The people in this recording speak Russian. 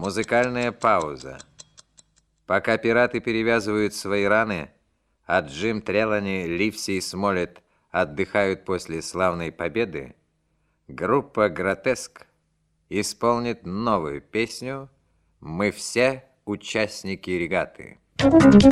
Музыкальная пауза. Пока пираты перевязывают свои раны, а Джим Трелани, Ливси и Смоллет отдыхают после славной победы, группа «Гротеск» исполнит новую песню «Мы все участники регаты».